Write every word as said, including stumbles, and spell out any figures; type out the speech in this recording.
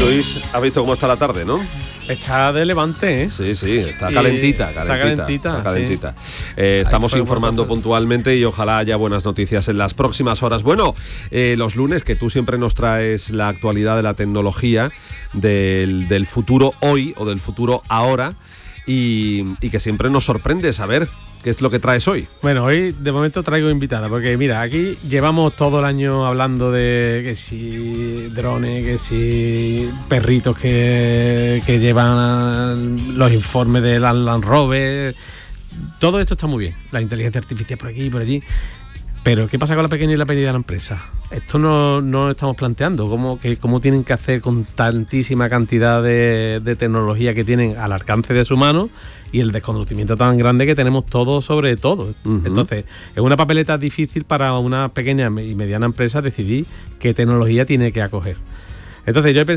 Luis, has visto cómo está la tarde, ¿no? Está de levante, ¿eh? Sí, sí, está calentita, calentita. Está calentita, está calentita. sí. Eh, estamos Ay, informando bueno, puntualmente y ojalá haya buenas noticias en las próximas horas. Bueno, eh, los lunes, que tú siempre nos traes la actualidad de la tecnología, del, del futuro hoy o del futuro ahora, y, y que siempre nos sorprende saber qué es lo que traes hoy. Bueno, hoy de momento traigo invitada, porque mira, aquí llevamos todo el año hablando de que si drones, que si perritos que, que llevan los informes del Land Rover. Todo esto está muy bien, la inteligencia artificial por aquí y por allí. Pero ¿qué pasa con la pequeña y la mediana empresa? Esto no, no lo estamos planteando. ¿Cómo, que, ¿Cómo tienen que hacer con tantísima cantidad de, de tecnología que tienen al alcance de su mano y el desconocimiento tan grande que tenemos todos sobre todo? Uh-huh. Entonces, es una papeleta difícil para una pequeña y mediana empresa decidir qué tecnología tiene que acoger. Entonces, yo he pensado